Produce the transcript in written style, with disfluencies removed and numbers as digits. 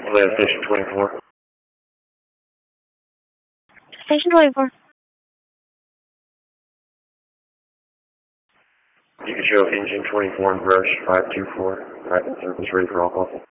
Land Station 24. Station 24. You can show engine 24 and brush 524. Alright, service ready for all call.